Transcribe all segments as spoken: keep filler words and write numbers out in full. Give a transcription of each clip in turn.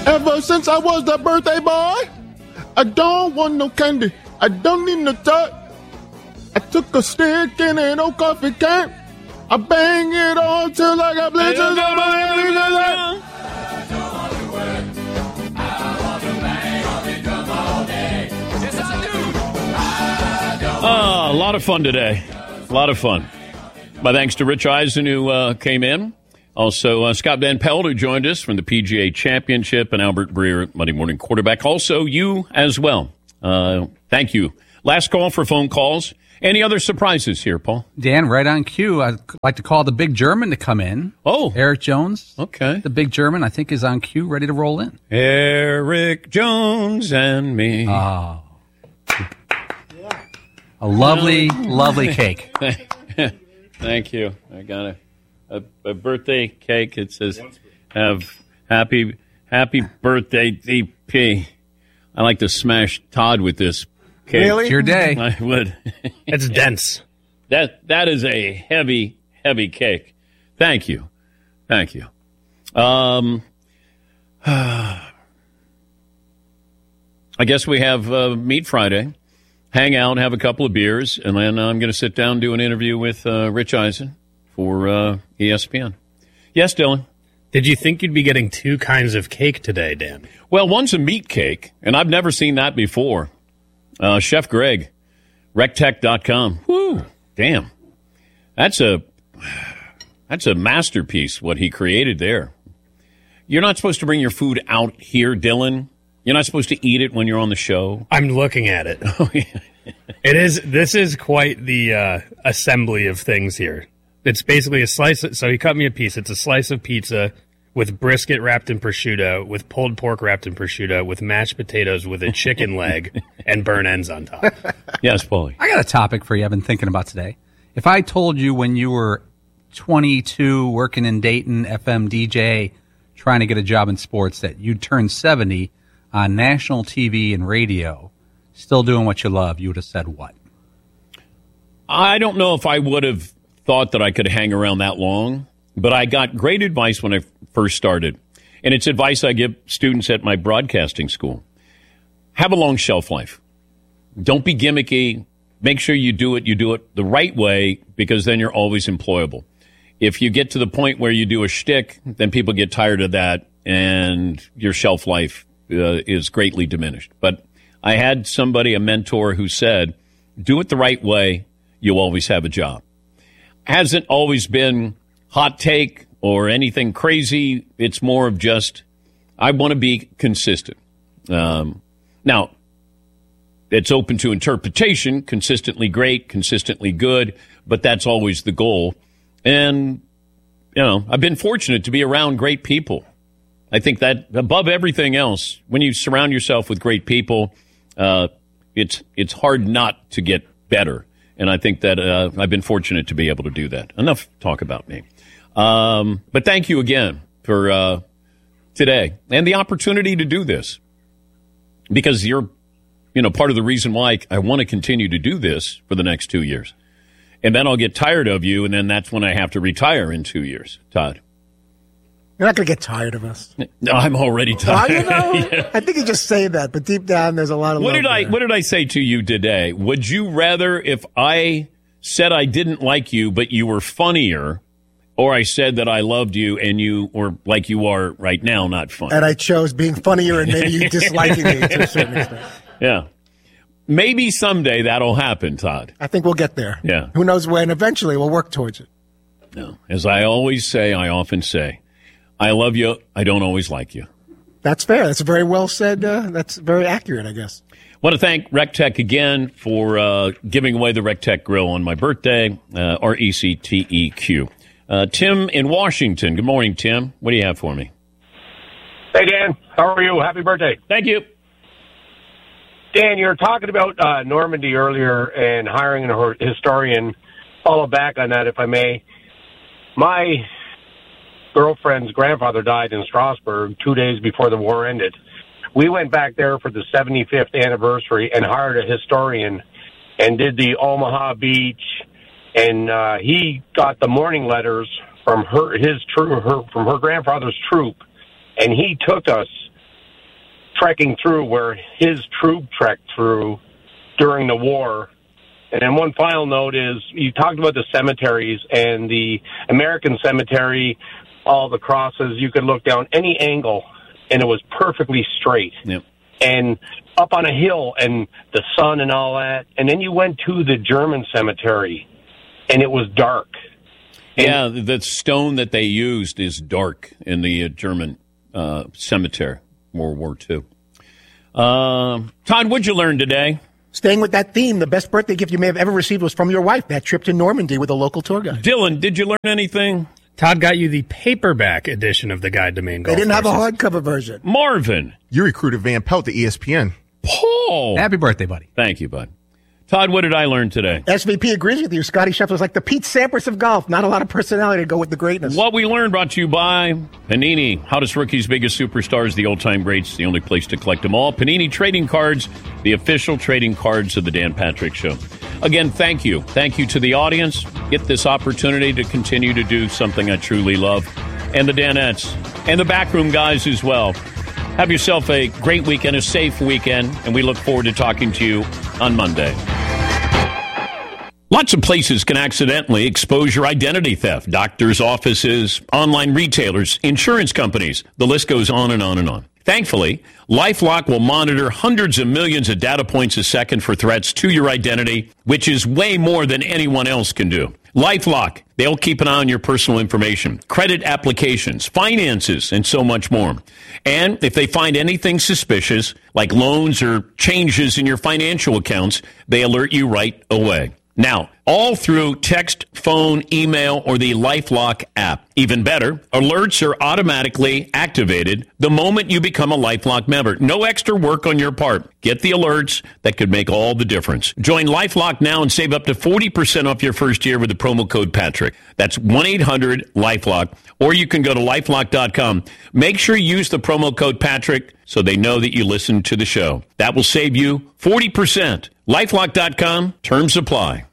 Ever since I was the birthday boy, I don't want no candy. I don't need no touch. I took a stick and an old coffee can. I bang it on till I got blisters on my head. Oh, a lot of fun today. A lot of fun. My thanks to Rich Eisen, who uh, came in. Also, uh, Scott Van Pelt, who joined us from the P G A Championship, and Albert Breer, Monday Morning Quarterback. Also, you as well. Uh, thank you. Last call for phone calls. Any other surprises here, Paul? Dan, right on cue. I'd like to call the big German to come in. Oh. Eric Jones. Okay. The big German, I think, is on cue, ready to roll in. Eric Jones and me. Oh. A lovely, lovely cake. Thank you. I got a, a, a birthday cake. It says, "Have happy happy birthday, D P." I like to smash Todd with this cake. Really? It's your day. I would. It's dense. That that is a heavy, heavy cake. Thank you. Thank you. Um, I guess we have uh, Meat Friday. Hang out, have a couple of beers, and then I'm going to sit down and do an interview with uh, Rich Eisen for uh, E S P N. Yes, Dylan? Did you think you'd be getting two kinds of cake today, Dan? Well, one's a meat cake, and I've never seen that before. Uh, Chef Greg, rectech dot com. Woo, damn. That's a, that's a masterpiece, what he created there. You're not supposed to bring your food out here, Dylan. You're not supposed to eat it when you're on the show. I'm looking at it. Oh, yeah. It is. This is quite the uh, assembly of things here. It's basically a slice. Of, so he cut me a piece. It's a slice of pizza with brisket wrapped in prosciutto, with pulled pork wrapped in prosciutto, with mashed potatoes, with a chicken leg, and burnt ends on top. Yes, Paulie. I got a topic for you I've been thinking about today. If I told you when you were twenty-two, working in Dayton, F M D J, trying to get a job in sports, that you'd turn seventy on national T V and radio, still doing what you love, you would have said what? I don't know if I would have thought that I could hang around that long, but I got great advice when I first started. And it's advice I give students at my broadcasting school. Have a long shelf life. Don't be gimmicky. Make sure you do it, you do it the right way, because then you're always employable. If you get to the point where you do a shtick, then people get tired of that, and your shelf life Uh, is greatly diminished. But I had somebody, a mentor, who said, do it the right way, you'll always have a job. Hasn't always been hot take or anything crazy. It's more of just, I want to be consistent. Um, now, it's open to interpretation, consistently great, consistently good, but that's always the goal. And, you know, I've been fortunate to be around great people. I think that above everything else, when you surround yourself with great people, uh, it's it's hard not to get better. And I think that uh, I've been fortunate to be able to do that. Enough talk about me. Um, but thank you again for uh, today and the opportunity to do this, because you're, you know, part of the reason why I want to continue to do this for the next two years. And then I'll get tired of you, and then that's when I have to retire in two years, Todd. You're not going to get tired of us. No, I'm already tired. Well, you know, Yeah. I think you just say that, but deep down, there's a lot of What love did I there. What did I say to you today? Would you rather if I said I didn't like you, but you were funnier, or I said that I loved you and you were like you are right now, not funny? And I chose being funnier and maybe you disliking me to a certain extent. Yeah. Maybe someday that'll happen, Todd. I think we'll get there. Yeah. Who knows when? Eventually, we'll work towards it. No. As I always say, I often say, I love you. I don't always like you. That's fair. That's very well said. Uh, that's very accurate, I guess. Want to thank RecTech again for uh, giving away the RecTech grill on my birthday, uh, R E C T E Q. Uh, Tim in Washington. Good morning, Tim. What do you have for me? Hey, Dan. How are you? Happy birthday. Thank you. Dan, you were talking about uh, Normandy earlier and hiring a historian. Follow back on that, if I may. My girlfriend's grandfather died in Strasbourg two days before the war ended. We went back there for the seventy-fifth anniversary and hired a historian and did the Omaha Beach, and uh, he got the morning letters from her, his troop, her, from her grandfather's troop, and he took us trekking through where his troop trekked through during the war. And then one final note is, you talked about the cemeteries, and the American cemetery, all the crosses, you could look down any angle, and it was perfectly straight. Yep. And up on a hill, and the sun and all that. And then you went to the German cemetery, and it was dark. And yeah, the stone that they used is dark in the uh, German uh, cemetery, World War Two. Uh, Todd, what'd you learn today? Staying with that theme, the best birthday gift you may have ever received was from your wife, that trip to Normandy with a local tour guide. Dylan, did you learn anything? Todd got you the paperback edition of the Guide to Maine Golf They didn't Courses. have a hardcover version. Marvin. You recruited Van Pelt to E S P N. Paul. Happy birthday, buddy. Thank you, bud. Todd, what did I learn today? S V P agrees with you. Scotty Scheffler's like the Pete Sampras of golf. Not a lot of personality to go with the greatness. What we learned brought to you by Panini. Hottest rookies, biggest superstars, the old-time greats, the only place to collect them all. Panini Trading Cards, the official trading cards of the Dan Patrick Show. Again, thank you. Thank you to the audience. Get this opportunity to continue to do something I truly love. And the Danettes. And the backroom guys as well. Have yourself a great weekend, a safe weekend, and we look forward to talking to you on Monday. Lots of places can accidentally expose your identity theft. Doctors' offices, online retailers, insurance companies. The list goes on and on and on. Thankfully, LifeLock will monitor hundreds of millions of data points a second for threats to your identity, which is way more than anyone else can do. LifeLock, they'll keep an eye on your personal information, credit applications, finances, and so much more. And if they find anything suspicious, like loans or changes in your financial accounts, they alert you right away. Now, all through text, phone, email, or the LifeLock app. Even better, alerts are automatically activated the moment you become a LifeLock member. No extra work on your part. Get the alerts that could make all the difference. Join LifeLock now and save up to forty percent off your first year with the promo code Patrick. That's one eight hundred LifeLock, or you can go to lifelock dot com. Make sure you use the promo code Patrick so they know that you listen to the show. That will save you forty percent. lifelock dot com, terms apply.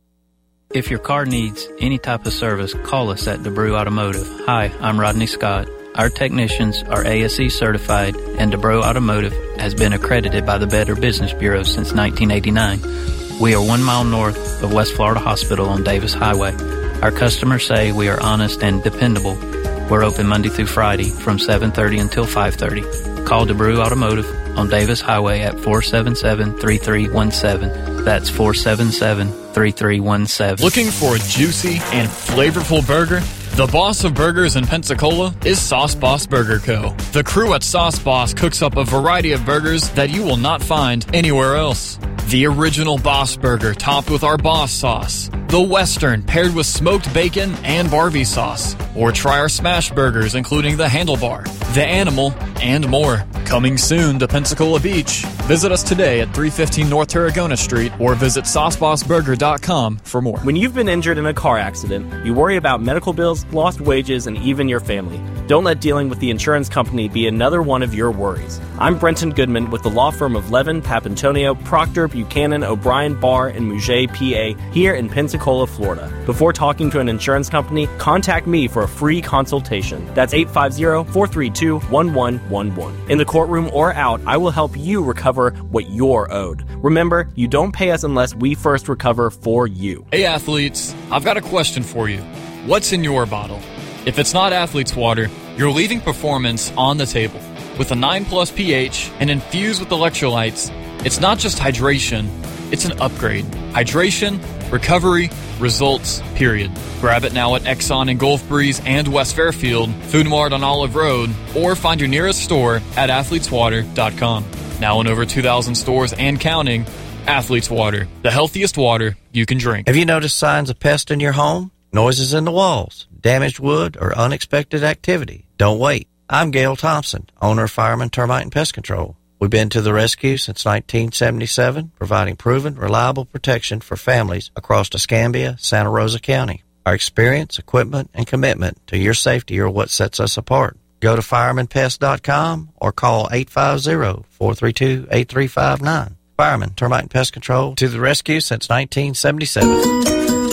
If your car needs any type of service, call us at DeBrew Automotive. Hi, I'm Rodney Scott. Our technicians are A S E certified, and DeBrew Automotive has been accredited by the Better Business Bureau since nineteen eighty-nine. We are one mile north of West Florida Hospital on Davis Highway. Our customers say we are honest and dependable. We're open Monday through Friday from seven thirty until five thirty. Call DeBrew Automotive on Davis Highway at four seven seven, three three one seven. That's four seven seven, three three one seven. Looking for a juicy and flavorful burger? The boss of burgers in Pensacola is Sauce Boss Burger Co. The crew at Sauce Boss cooks up a variety of burgers that you will not find anywhere else. The original Boss Burger topped with our Boss sauce. The Western paired with smoked bacon and Barbie sauce. Or try our smash burgers including the Handlebar, the Animal, and more. Coming soon to Pensacola Beach. Visit us today at three fifteen North Tarragona Street or visit sauce boss burger dot com for more. When you've been injured in a car accident, you worry about medical bills, lost wages, and even your family. Don't let dealing with the insurance company be another one of your worries. I'm Brenton Goodman with the law firm of Levin, Papantonio, Proctor, Buchanan, O'Brien, Barr, and Mouget, P A, here in Pensacola, Florida. Before talking to an insurance company, contact me for a free consultation. That's eight five zero, four three two, one one one one. In the courtroom or out, I will help you recover what you're owed. Remember, you don't pay us unless we first recover for you. Hey athletes, I've got a question for you. What's in your bottle? If it's not Athlete's Water, you're leaving performance on the table. With a nine plus pH and infused with electrolytes, it's not just hydration, it's an upgrade. Hydration, recovery, results, period. Grab it now at Exxon and Gulf Breeze and West Fairfield, Food Mart on Olive Road, or find your nearest store at athletes water dot com. Now in over two thousand stores and counting, Athlete's Water, the healthiest water you can drink. Have you noticed signs of pests in your home? Noises in the walls, damaged wood, or unexpected activity? Don't wait. I'm Gail Thompson, owner of Fireman Termite and Pest Control. We've been to the rescue since nineteen seventy-seven, providing proven, reliable protection for families across Escambia, Santa Rosa County. Our experience, equipment, and commitment to your safety are what sets us apart. Go to fireman pest dot com or call eight five zero, four three two, eight three five nine. Fireman Termite and Pest Control, to the rescue since nineteen seventy-seven.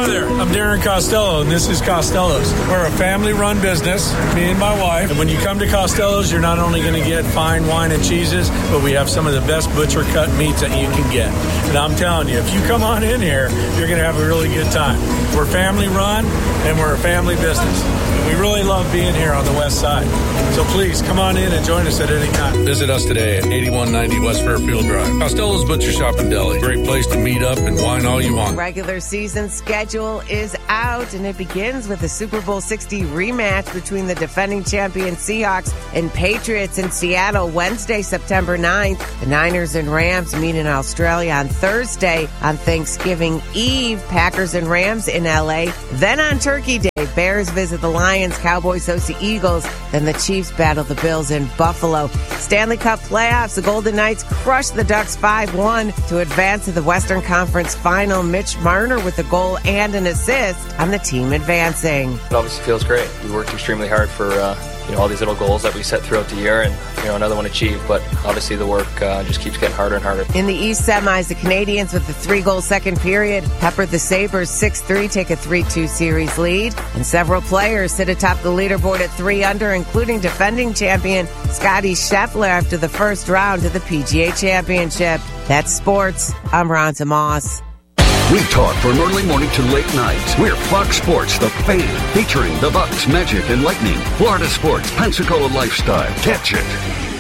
Hello there. I'm Darren Costello, and this is Costello's. We're a family-run business, me and my wife. And when you come to Costello's, you're not only going to get fine wine and cheeses, but we have some of the best butcher-cut meats that you can get. And I'm telling you, if you come on in here, you're going to have a really good time. We're family-run, and we're a family business. And we really love being here on the west side. So please, come on in and join us at any time. Visit us today at eighty-one ninety West Fairfield Drive. Costello's Butcher Shop and Deli. Great place to meet up and wine all you want. Regular season schedule is out, and it begins with the Super Bowl sixty rematch between the defending champion Seahawks and Patriots in Seattle Wednesday, September ninth. The Niners and Rams meet in Australia on Thursday. On Thanksgiving Eve, Packers and Rams in L A. Then on Turkey Day, Bears visit the Lions, Cowboys host the Eagles. Then the Chiefs battle the Bills in Buffalo. Stanley Cup playoffs, the Golden Knights crushed the Ducks five one to advance to the Western Conference Final. Mitch Marner with a goal and an assist on the team advancing. It obviously feels great. We worked extremely hard for uh, you know all these little goals that we set throughout the year, and you know another one achieved. But obviously the work uh, just keeps getting harder and harder. In the East semis, the Canadians with the three-goal second period peppered the Sabres six three, take a three two series lead, and several players sit atop the leaderboard at three under, including defending champion Scottie Scheffler after the first round of the P G A Championship. That's sports. I'm Ronza Moss. We talk from early morning to late night. We're Fox Sports, the fan, featuring the Bucks, Magic, and Lightning. Florida sports, Pensacola lifestyle. Catch it.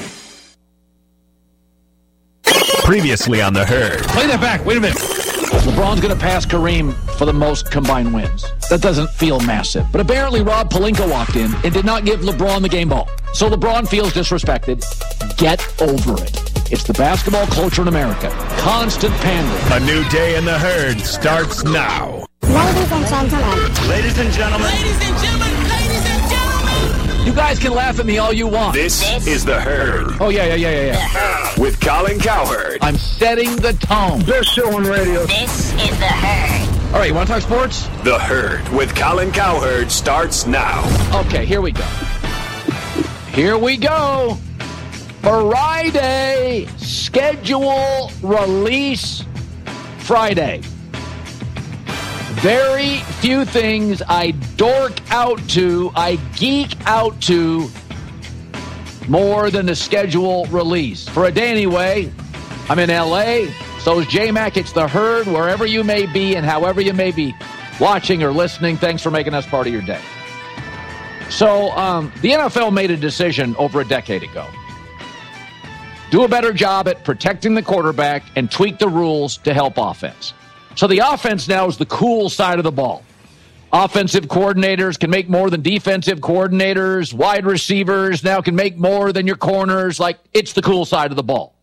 Previously on The Herd. Play that back. Wait a minute. LeBron's going to pass Kareem for the most combined wins. That doesn't feel massive. But apparently Rob Pelinka walked in and did not give LeBron the game ball. So LeBron feels disrespected. Get over it. It's the basketball culture in America. Constant pandering. A new day in The Herd starts now. Ladies and gentlemen. Ladies and gentlemen. Ladies and gentlemen. Ladies and gentlemen. You guys can laugh at me all you want. This, this is The Herd. Oh, yeah, yeah, yeah, yeah, yeah. With Colin Cowherd. I'm setting the tone. Best show on radio. This is The Herd. All right, you want to talk sports? The Herd with Colin Cowherd starts now. Okay, here we go. Here we go. Friday, schedule release Friday. Very few things I dork out to, I geek out to more than the schedule release. For a day anyway, I'm in L A, so is J-Mac. It's The Herd, wherever you may be and however you may be watching or listening. Thanks for making us part of your day. So um, the N F L made a decision over a decade ago. Do a better job at protecting the quarterback and tweak the rules to help offense. So the offense now is the cool side of the ball. Offensive coordinators can make more than defensive coordinators. Wide receivers now can make more than your corners. Like, it's the cool side of the ball.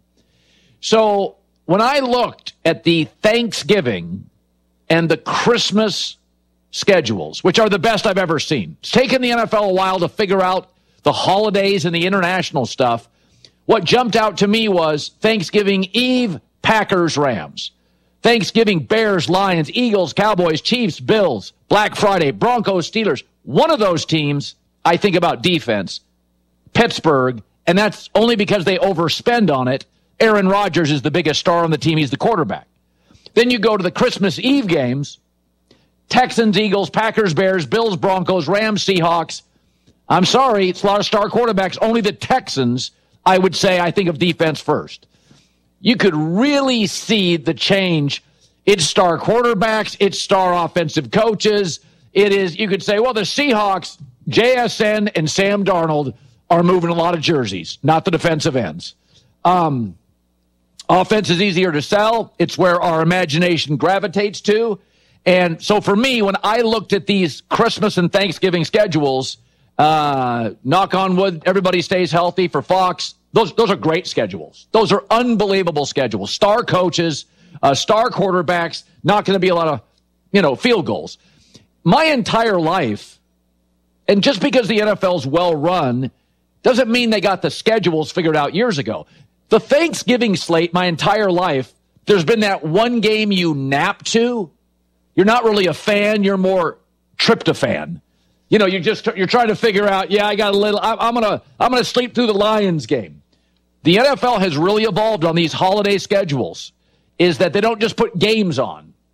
So when I looked at the Thanksgiving and the Christmas schedules, which are the best I've ever seen, it's taken the N F L a while to figure out the holidays and the international stuff. What jumped out to me was Thanksgiving Eve, Packers, Rams. Thanksgiving, Bears, Lions, Eagles, Cowboys, Chiefs, Bills. Black Friday, Broncos, Steelers. One of those teams, I think about defense, Pittsburgh, and that's only because they overspend on it. Aaron Rodgers is the biggest star on the team. He's the quarterback. Then you go to the Christmas Eve games, Texans, Eagles, Packers, Bears, Bills, Broncos, Rams, Seahawks. I'm sorry, it's a lot of star quarterbacks. Only the Texans, I would say, I think of defense first. You could really see the change. It's star quarterbacks. It's star offensive coaches. It is, you could say, well, the Seahawks, J S N and Sam Darnold are moving a lot of jerseys, not the defensive ends. Um, offense is easier to sell. It's where our imagination gravitates to. And so for me, when I looked at these Christmas and Thanksgiving schedules, uh, knock on wood, everybody stays healthy for Fox. Those those are great schedules. Those are unbelievable schedules. Star coaches, uh, star quarterbacks, not going to be a lot of, you know, field goals. My entire life, and just because the N F L's well run, doesn't mean they got the schedules figured out years ago. The Thanksgiving slate, my entire life, there's been that one game you nap to. You're not really a fan. You're more tryptophan. You know, you're just you're trying to figure out. Yeah, I got a little. I, I'm gonna I'm gonna sleep through the Lions game. The N F L has really evolved on these holiday schedules. Is that they don't just put games on.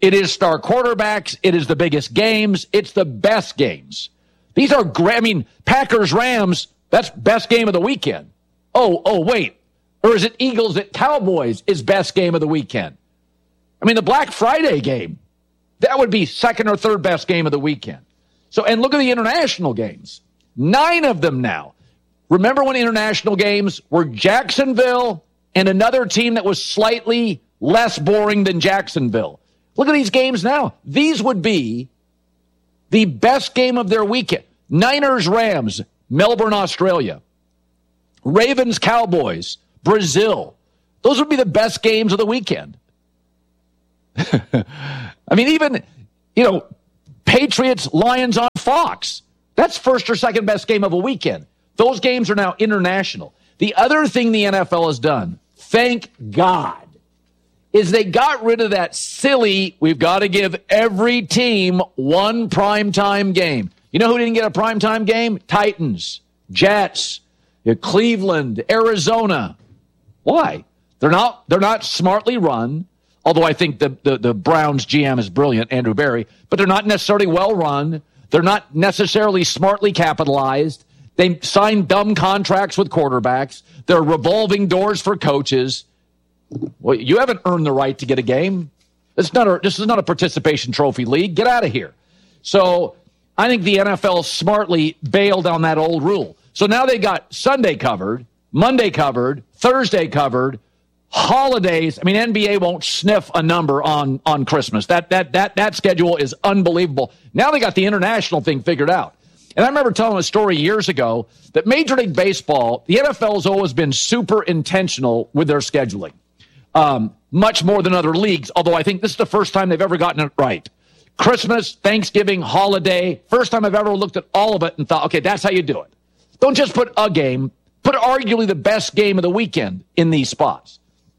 It is star quarterbacks. It is the biggest games. It's the best games. These are great. I mean, Packers, Rams, that's best game of the weekend. Oh, oh, wait. Or is it Eagles at Cowboys is best game of the weekend? I mean, the Black Friday game, that would be second or third best game of the weekend. So, and look at the international games. Nine of them now. Remember when international games were Jacksonville and another team that was slightly less boring than Jacksonville? Look at these games now. These would be the best game of their weekend. Niners, Rams, Melbourne, Australia. Ravens, Cowboys, Brazil. Those would be the best games of the weekend. I mean, even, you know, Patriots, Lions on Fox. That's first or second best game of a weekend. Those games are now international. The other thing the N F L has done, thank God, is they got rid of that silly, we've got to give every team one primetime game. You know who didn't get a primetime game? Titans, Jets, Cleveland, Arizona. Why? They're not, they're not smartly run, although I think the, the, the Browns G M is brilliant, Andrew Berry, but they're not necessarily well run. They're not necessarily smartly capitalized. They sign dumb contracts with quarterbacks. They're revolving doors for coaches. Well, you haven't earned the right to get a game. It's not a, this is not a participation trophy league. Get out of here. So I think the N F L smartly bailed on that old rule. So now they got Sunday covered, Monday covered, Thursday covered, holidays. I mean, N B A won't sniff a number on, on Christmas. That, that, that, that schedule is unbelievable. Now they got the international thing figured out. And I remember telling a story years ago that Major League Baseball, the N F L has always been super intentional with their scheduling. Um, much more than other leagues, although I think this is the first time they've ever gotten it right. Christmas, Thanksgiving, holiday, first time I've ever looked at all of it and thought, okay, that's how you do it. Don't just put a game, put arguably the best game of the weekend in these spots.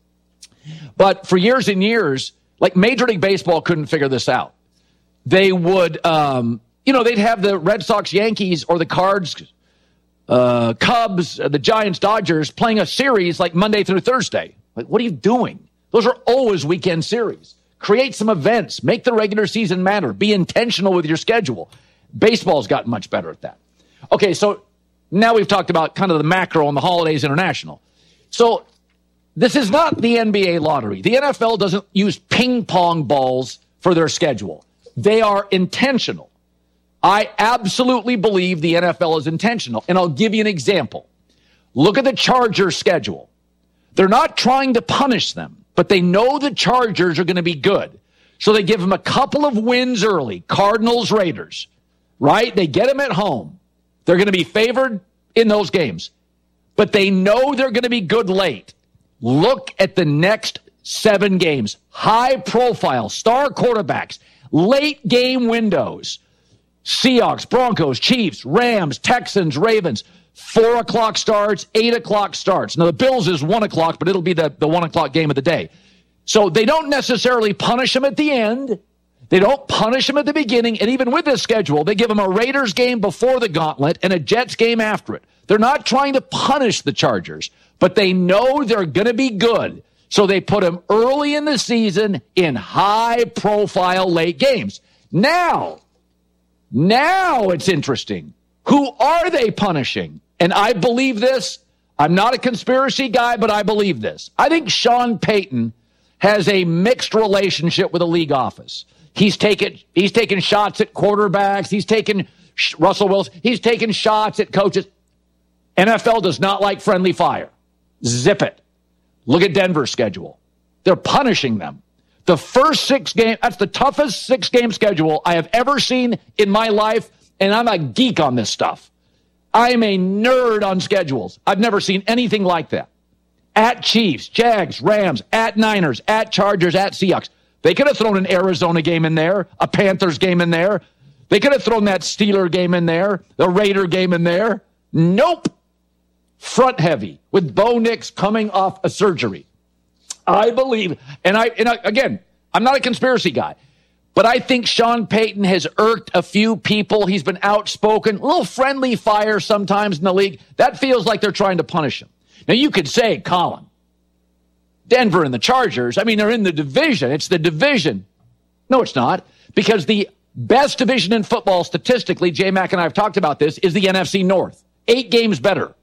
But for years and years, like Major League Baseball couldn't figure this out. They would, um, you know, they'd have the Red Sox, Yankees, or the Cards, uh, Cubs, uh, the Giants, Dodgers playing a series like Monday through Thursday. Like, what are you doing? Those are always weekend series. Create some events. Make the regular season matter. Be intentional with your schedule. Baseball's gotten much better at that. Okay, so now we've talked about kind of the macro on the holidays international. So this is not the N B A lottery. The N F L doesn't use ping pong balls for their schedule. They are intentional. I absolutely believe the N F L is intentional. And I'll give you an example. Look at the Chargers schedule. They're not trying to punish them, but they know the Chargers are going to be good. So they give them a couple of wins early. Cardinals, Raiders, right? They get them at home. They're going to be favored in those games, but they know they're going to be good late. Look at the next seven games. High profile, star quarterbacks, late game windows. Seahawks, Broncos, Chiefs, Rams, Texans, Ravens. Four o'clock starts, eight o'clock starts. Now, the Bills is one o'clock, but it'll be the, the one o'clock game of the day. So they don't necessarily punish them at the end. They don't punish them at the beginning. And even with this schedule, they give them a Raiders game before the gauntlet and a Jets game after it. They're not trying to punish the Chargers, but they know they're going to be good. So they put them early in the season in high-profile late games. Now, now it's interesting. Who are they punishing? And I believe this. I'm not a conspiracy guy, but I believe this. I think Sean Payton has a mixed relationship with the league office. He's taken he's taken shots at quarterbacks. He's taken Russell Wilson. He's taken shots at coaches. N F L does not like friendly fire. Zip it. Look at Denver's schedule. They're punishing them. The first six games, that's the toughest six-game schedule I have ever seen in my life, and I'm a geek on this stuff. I am a nerd on schedules. I've never seen anything like that. At Chiefs, Jags, Rams, at Niners, at Chargers, at Seahawks. They could have thrown an Arizona game in there, a Panthers game in there. They could have thrown that Steeler game in there, the Raider game in there. Nope. Front heavy with Bo Nix coming off a surgery. I believe, and I, and I, again, I'm not a conspiracy guy, but I think Sean Payton has irked a few people. He's been outspoken, a little friendly fire sometimes in the league. That feels like they're trying to punish him. Now, you could say, Colin, Denver and the Chargers, I mean, they're in the division. It's the division. No, it's not. Because the best division in football statistically, J-Mac and I have talked about this, is the N F C North. Eight games better.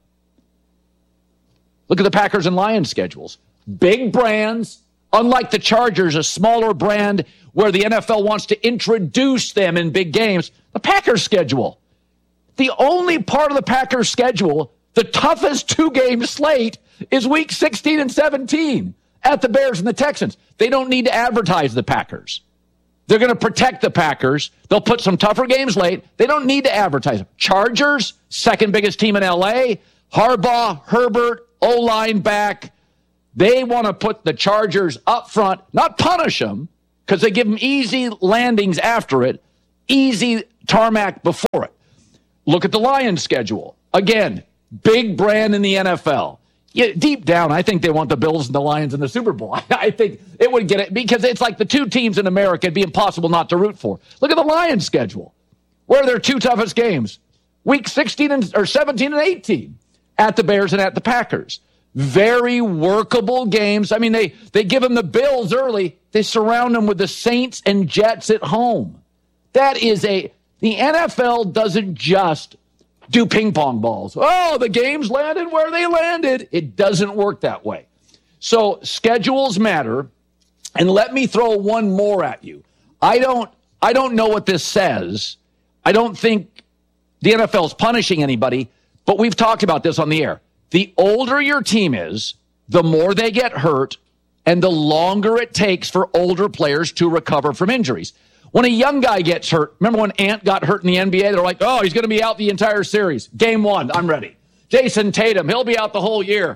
Look at the Packers and Lions schedules. Big brands, unlike the Chargers, a smaller brand where the N F L wants to introduce them in big games. The Packers schedule. The only part of the Packers schedule, the toughest two-game slate, is week sixteen and seventeen at the Bears and the Texans. They don't need to advertise the Packers. They're going to protect the Packers. They'll put some tougher games late. They don't need to advertise them. Chargers, second biggest team in L A. Harbaugh, Herbert, O-line back. They want to put the Chargers up front, not punish them, because they give them easy landings after it, easy tarmac before it. Look at the Lions schedule. Again, big brand in the N F L. Yeah, deep down, I think they want the Bills and the Lions in the Super Bowl. I think it would get it because it's like the two teams in America it'd be impossible not to root for. Look at the Lions schedule. Where are their two toughest games? Week sixteen and, or seventeen and eighteen at the Bears and at the Packers. Very workable games. I mean, they, they give them the Bills early. They surround them with the Saints and Jets at home. That is a... The N F L doesn't just do ping pong balls. Oh, the games landed where they landed. It doesn't work that way. So schedules matter. And let me throw one more at you. I don't, I don't know what this says. I don't think the N F L is punishing anybody, but we've talked about this on the air. The older your team is, the more they get hurt, and the longer it takes for older players to recover from injuries. When a young guy gets hurt, remember when Ant got hurt in the N B A? They're like, oh, he's going to be out the entire series. Game one, I'm ready. Jason Tatum, he'll be out the whole year.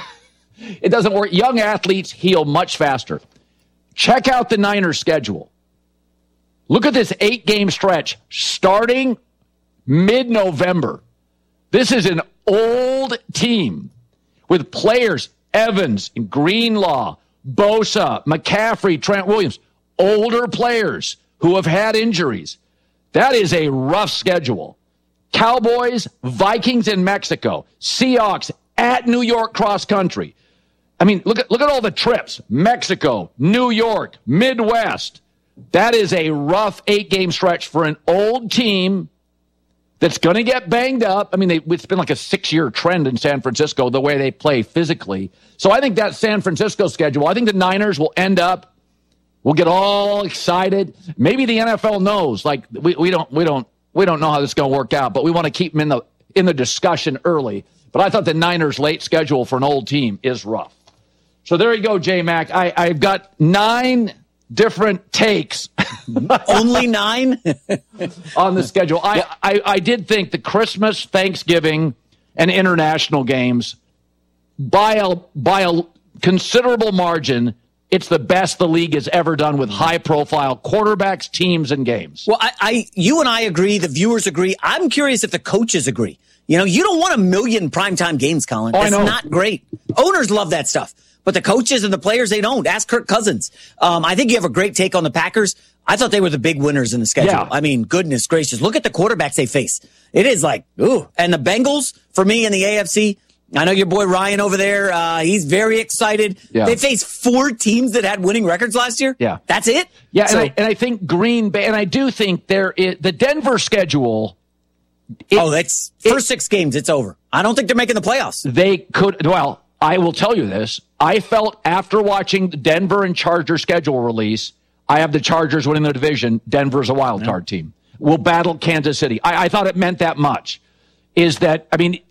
It doesn't work. Young athletes heal much faster. Check out the Niners schedule. Look at this eight-game stretch starting mid-November. This is an old team with players, Evans, Greenlaw, Bosa, McCaffrey, Trent Williams, older players who have had injuries. That is a rough schedule. Cowboys, Vikings in Mexico, Seahawks at New York cross country. I mean, look at look at all the trips. Mexico, New York, Midwest. That is a rough eight-game stretch for an old team that's going to get banged up. I mean, they, it's been like a six-year trend in San Francisco, the way they play physically. So I think that San Francisco schedule, I think the Niners will end up, we'll get all excited. Maybe the N F L knows, like, we, we don't we don't, we don't know how this is going to work out, but we want to keep them in the, in the discussion early. But I thought the Niners' late schedule for an old team is rough. So there you go, J-Mac. I, I've got nine different takes. Only nine? On the schedule. I, I, I did think the Christmas, Thanksgiving, and international games, by a, by a considerable margin, it's the best the league has ever done with high-profile quarterbacks, teams, and games. Well, I, I, you and I agree. The viewers agree. I'm curious if the coaches agree. You know, you don't want a million primetime games, Colin. Oh, That's I know. not great. Owners love that stuff. But the coaches and the players, they don't. Ask Kirk Cousins. Um, I think you have a great take on the Packers. I thought they were the big winners in the schedule. Yeah. I mean, goodness gracious. Look at the quarterbacks they face. It is like, ooh. And the Bengals, for me in the A F C, I know your boy Ryan over there, uh, he's very excited. Yeah. They faced four teams that had winning records last year. Yeah. That's it? Yeah, So- and, I, and I think Green Bay, and I do think there is, the Denver schedule. It, oh, that's first six games, it's over. I don't think they're making the playoffs. They could, well, I will tell you this. I felt after watching the Denver and Chargers schedule release, I have the Chargers winning the division. Denver's a wild card team. We'll battle Kansas City. I, I thought it meant that much. Is that, I mean,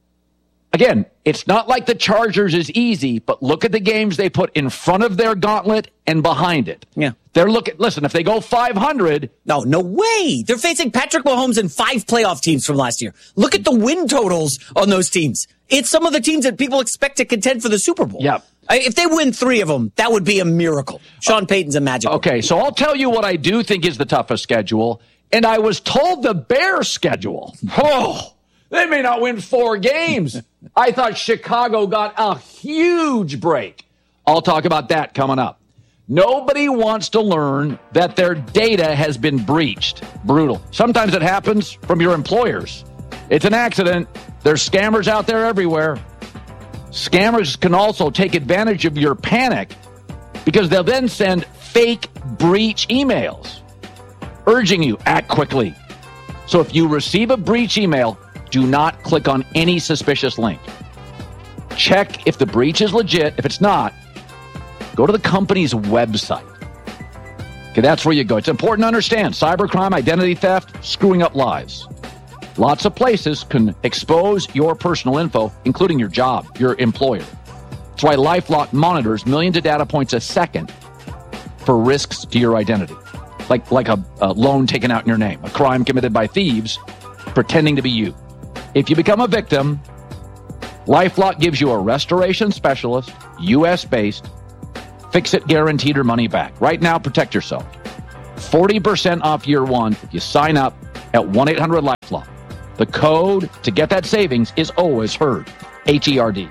again, it's not like the Chargers is easy, but look at the games they put in front of their gauntlet and behind it. Yeah. They're looking, listen, if they go five hundred. No, no way. They're facing Patrick Mahomes and five playoff teams from last year. Look at the win totals on those teams. It's some of the teams that people expect to contend for the Super Bowl. Yeah. If they win three of them, that would be a miracle. Sean Payton's a magic. Okay, so I'll tell you what I do think is the toughest schedule, and I was told the Bears schedule. Oh, they may not win four games. I thought Chicago got a huge break. I'll talk about that coming up. Nobody wants to learn that their data has been breached. Brutal. Sometimes it happens from your employers. It's an accident. There's scammers out there everywhere. Scammers can also take advantage of your panic because they'll then send fake breach emails urging you act quickly. So if you receive a breach email, do not click on any suspicious link. Check if the breach is legit. If it's not, go to the company's website. Okay, that's where you go. It's important to understand cybercrime, identity theft, screwing up lives. Lots of places can expose your personal info, including your job, your employer. That's why LifeLock monitors millions of data points a second for risks to your identity. Like, like a, a loan taken out in your name, a crime committed by thieves pretending to be you. If you become a victim, LifeLock gives you a restoration specialist, U S-based, fix-it guaranteed or money back. Right now, protect yourself. forty percent off year one if you sign up at one eight hundred LifeLock. The code to get that savings is always HERD, H E R D.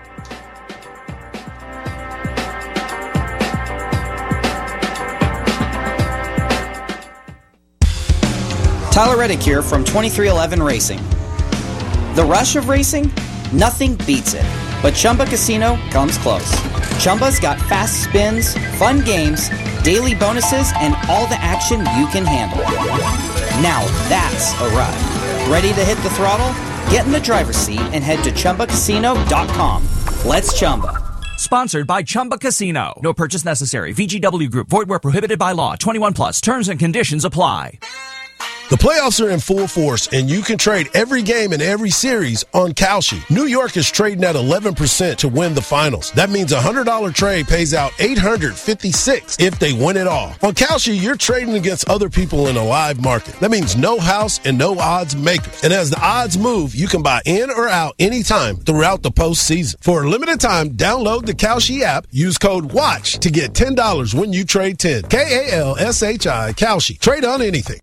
Tyler Reddick here from twenty-three eleven Racing. The rush of racing? Nothing beats it. But Chumba Casino comes close. Chumba's got fast spins, fun games, daily bonuses, and all the action you can handle. Now that's a ride. Ready to hit the throttle? Get in the driver's seat and head to Chumba Casino dot com. Let's Chumba. Sponsored by Chumba Casino. No purchase necessary. V G W Group. Void where prohibited by law. twenty-one plus. Terms and conditions apply. The playoffs are in full force, and you can trade every game in every series on Kalshi. New York is trading at eleven percent to win the finals. That means a one hundred dollars trade pays out eight hundred fifty-six dollars if they win it all. On Kalshi, you're trading against other people in a live market. That means no house and no odds makers. And as the odds move, you can buy in or out anytime throughout the postseason. For a limited time, download the Kalshi app. Use code WATCH to get ten dollars when you trade ten. K A L S H I, Kalshi. Trade on anything.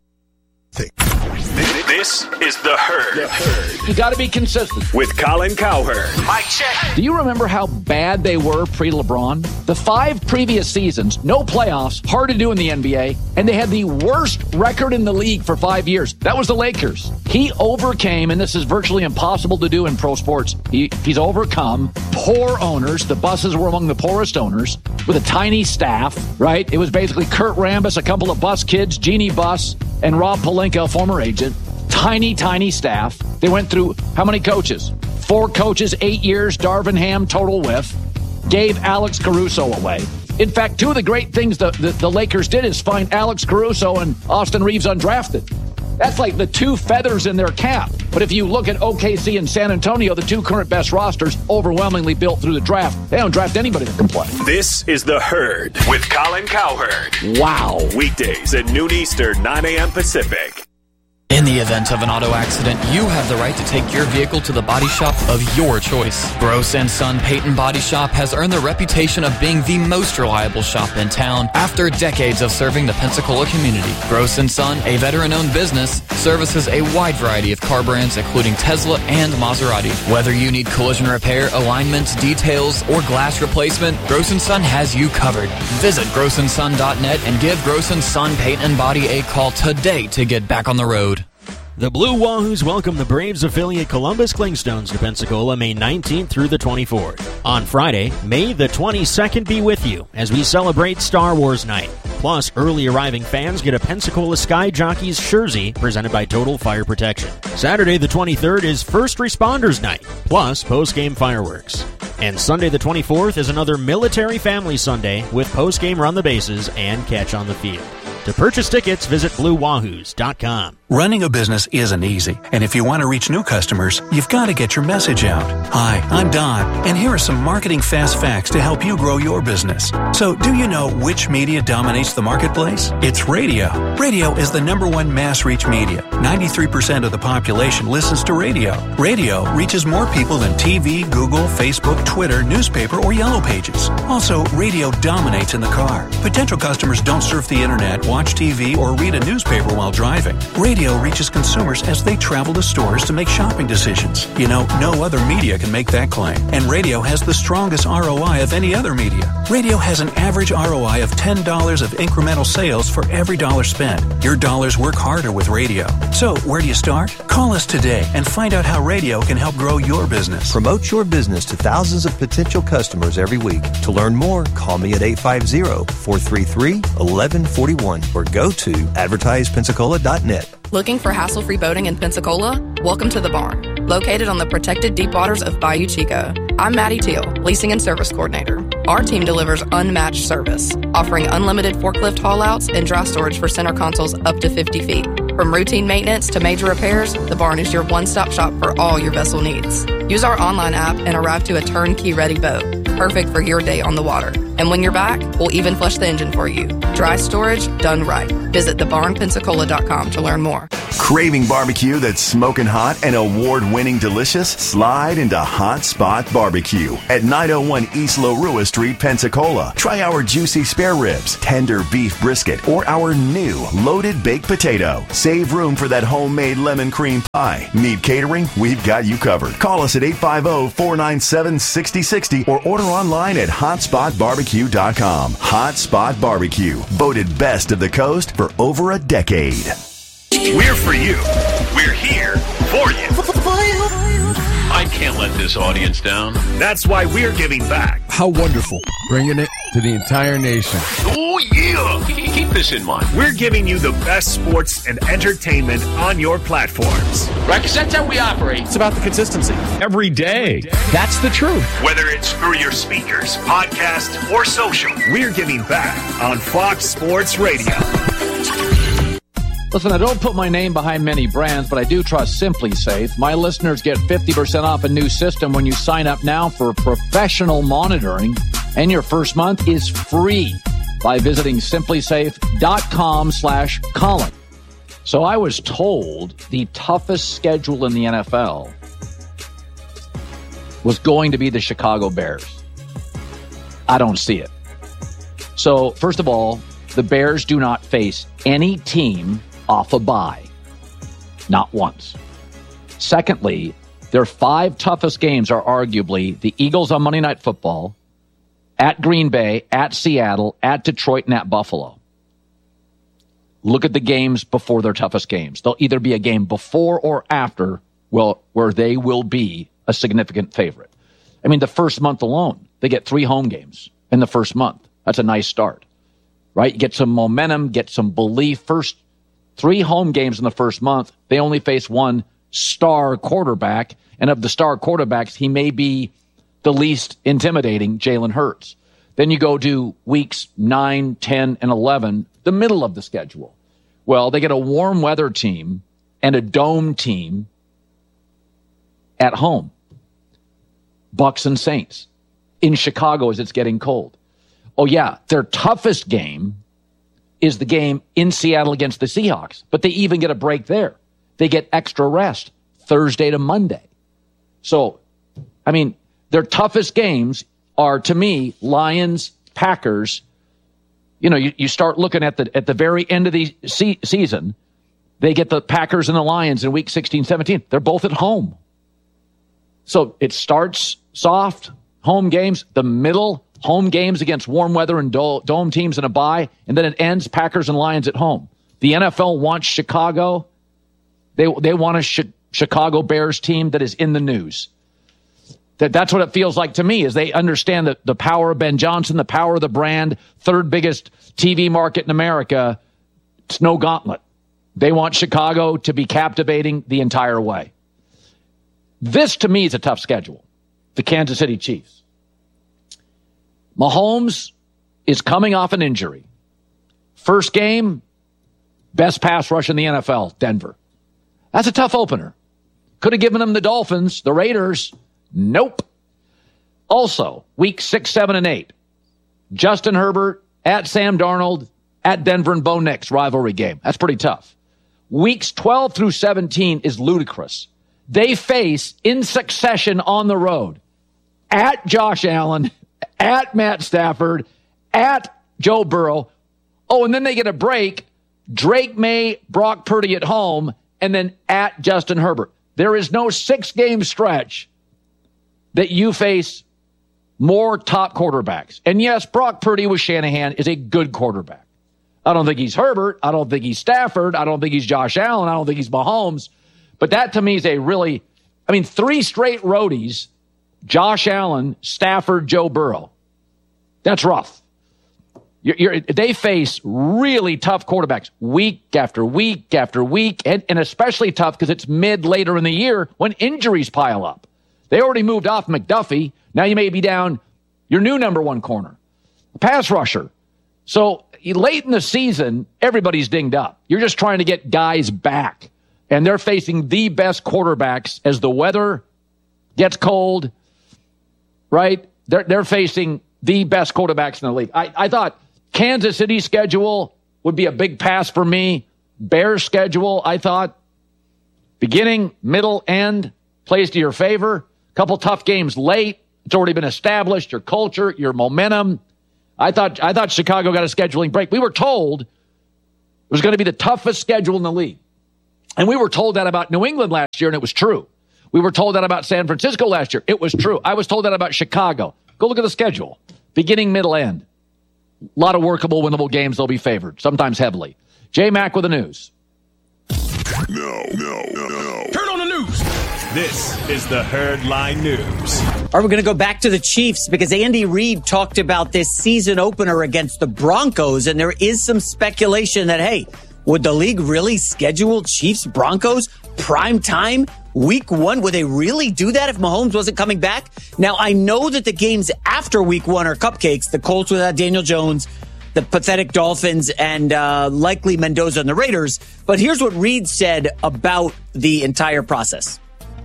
This is The Herd. The Herd. You got to be consistent. With Colin Cowherd. Mike check. Do you remember how bad they were pre-LeBron? The five previous seasons, no playoffs, hard to do in the N B A, and they had the worst record in the league for five years. That was the Lakers. He overcame, and this is virtually impossible to do in pro sports, he, he's overcome poor owners. The Busses were among the poorest owners with a tiny staff, right? It was basically Kurt Rambis, a couple of Bus kids, Jeannie Buss, and Rob Pelinka, former agent. Tiny, tiny staff. They went through how many coaches? Four coaches, eight years, Darvin Ham, total whiff. Gave Alex Caruso away. In fact, two of the great things the, the, the Lakers did is find Alex Caruso and Austin Reeves undrafted. That's like the two feathers in their cap. But if you look at O K C and San Antonio, the two current best rosters, overwhelmingly built through the draft, they don't draft anybody that can play. This is The Herd with Colin Cowherd. Wow. Weekdays at noon Eastern, nine a.m. Pacific. In the event of an auto accident, you have the right to take your vehicle to the body shop of your choice. Gross and Son Payton Body Shop has earned the reputation of being the most reliable shop in town after decades of serving the Pensacola community. Gross and Son, a veteran-owned business, services a wide variety of car brands including Tesla and Maserati. Whether you need collision repair, alignments, details, or glass replacement, Gross and Son has you covered. Visit gross and son dot net and give Gross and Son Payton Body a call today to get back on the road. The Blue Wahoos welcome the Braves affiliate Columbus Clingstones to Pensacola May nineteenth through the twenty-fourth. On Friday, May the twenty-second be with you as we celebrate Star Wars Night. Plus, early arriving fans get a Pensacola Sky Jockeys jersey presented by Total Fire Protection. Saturday the twenty-third is First Responders Night, plus post-game fireworks. And Sunday the twenty-fourth is another Military Family Sunday with post-game run the bases and catch on the field. To purchase tickets, visit blue wahoos dot com. Running a business isn't easy, and if you want to reach new customers, you've got to get your message out. Hi, I'm Don, and here are some marketing fast facts to help you grow your business. So, do you know which media dominates the marketplace? It's radio. Radio is the number one mass reach media. ninety-three percent of the population listens to radio. Radio reaches more people than T V, Google, Facebook, Twitter, newspaper, or Yellow Pages. Also, radio dominates in the car. Potential customers don't surf the internet, watch T V, or read a newspaper while driving. Radio radio reaches consumers as they travel to stores to make shopping decisions. You know, no other media can make that claim. And radio has the strongest R O I of any other media. Radio has an average R O I of ten dollars of incremental sales for every dollar spent. Your dollars work harder with radio. So, where do you start? Call us today and find out how radio can help grow your business. Promote your business to thousands of potential customers every week. To learn more, call me at eight five zero, four three three, one one four one or go to advertise pensacola dot net. Looking for hassle-free boating in Pensacola? Welcome to The Barn, located on the protected deep waters of Bayou Chico. I'm Maddie Teal, Leasing and Service Coordinator. Our team delivers unmatched service, offering unlimited forklift haul-outs and dry storage for center consoles up to fifty feet. From routine maintenance to major repairs, The Barn is your one-stop shop for all your vessel needs. Use our online app and arrive to a turnkey-ready boat, perfect for your day on the water. And when you're back, we'll even flush the engine for you. Dry storage done right. Visit the barn pensacola dot com to learn more. Craving barbecue that's smoking hot and award-winning delicious? Slide into Hot Spot Barbecue at nine oh one East Lorua Street, Pensacola. Try our juicy spare ribs, tender beef brisket, or our new loaded baked potato. Save room for that homemade lemon cream pie. Need catering? We've got you covered. Call us at eight five zero, four nine seven, six zero six zero or order online at hot spot barbecue dot com. Hot Spot Barbecue, voted best of the coast for over a decade. We're for you. We're here for you. I can't let this audience down. That's why we're giving back. How wonderful. Bringing it to the entire nation. Oh, yeah. Keep this in mind. We're giving you the best sports and entertainment on your platforms. Right, because that's how we operate. It's about the consistency. Every day. That's the truth. Whether it's through your speakers, podcast, or social, we're giving back on Fox Sports Radio. Listen, I don't put my name behind many brands, but I do trust Simply Safe. My listeners get fifty percent off a new system when you sign up now for professional monitoring, and your first month is free by visiting simplysafe.com slash Colin. So I was told the toughest schedule in the N F L was going to be the Chicago Bears. I don't see it. So, first of all, the Bears do not face any team off a bye. Not once. Secondly, their five toughest games are arguably the Eagles on Monday Night Football, at Green Bay, at Seattle, at Detroit, and at Buffalo. Look at the games before their toughest games. They'll either be a game before or after well, where they will be a significant favorite. I mean, the first month alone, they get three home games in the first month. That's a nice start, right? You get some momentum, get some belief. First three home games in the first month, they only face one star quarterback. And of the star quarterbacks, he may be the least intimidating, Jalen Hurts. Then you go to weeks nine, ten, and eleven, the middle of the schedule. Well, they get a warm weather team and a dome team at home. Bucks and Saints. In Chicago as it's getting cold. Oh, yeah, their toughest game is the game in Seattle against the Seahawks. But they even get a break there. They get extra rest Thursday to Monday. So, I mean, their toughest games are, to me, Lions, Packers. You know, you, you start looking at the at the very end of the se- season, they get the Packers and the Lions in week sixteen, seventeen. They're both at home. So it starts soft, home games, the middle, home games against warm weather and do- dome teams in a bye, and then it ends Packers and Lions at home. The N F L wants Chicago. They they want a sh- Chicago Bears team that is in the news. That that's what it feels like to me, is they understand the, the power of Ben Johnson, the power of the brand, third biggest T V market in America. It's no gauntlet. They want Chicago to be captivating the entire way. This, to me, is a tough schedule. The Kansas City Chiefs. Mahomes is coming off an injury. First game, best pass rush in the N F L, Denver. That's a tough opener. Could have given them the Dolphins, the Raiders. Nope. Also, week six, seven, and eight. Justin Herbert at Sam Darnold at Denver and Bo Nix rivalry game. That's pretty tough. Weeks twelve through seventeen is ludicrous. They face in succession on the road at Josh Allen, at Matt Stafford, at Joe Burrow. Oh, and then they get a break Drake May, Brock Purdy at home, and then at Justin Herbert. There is no six-game stretch that you face more top quarterbacks. And yes, Brock Purdy with Shanahan is a good quarterback. I don't think he's Herbert. I don't think he's Stafford. I don't think he's Josh Allen. I don't think he's Mahomes. But that to me is a really, I mean, three straight roadies, Josh Allen, Stafford, Joe Burrow. That's rough. You're, you're, they face really tough quarterbacks week after week after week, and, and especially tough because it's mid later in the year when injuries pile up. They already moved off McDuffie. Now you may be down your new number one corner, pass rusher. So late in the season, everybody's dinged up. You're just trying to get guys back, and they're facing the best quarterbacks as the weather gets cold, right? They're, they're facing the best quarterbacks in the league. I, I thought Kansas City's schedule would be a big pass for me. Bears' schedule, I thought, beginning, middle, end, plays to your favor. Couple tough games late. It's already been established. Your culture, your momentum. I thought I thought Chicago got a scheduling break. We were told it was going to be the toughest schedule in the league. And we were told that about New England last year, and it was true. We were told that about San Francisco last year. It was true. I was told that about Chicago. Go look at the schedule. Beginning, middle, end. A lot of workable, winnable games. They'll be favored, sometimes heavily. J-Mac with the news. No, no, no, no. Turn on the news. This is the Herdline News. All right, we're going to go back to the Chiefs because Andy Reid talked about this season opener against the Broncos, and there is some speculation that, hey, would the league really schedule Chiefs-Broncos prime time week one? Would they really do that if Mahomes wasn't coming back? Now, I know that the games after week one are cupcakes. The Colts without Daniel Jones, the pathetic Dolphins, and uh, likely Mendoza and the Raiders. But here's what Reid said about the entire process.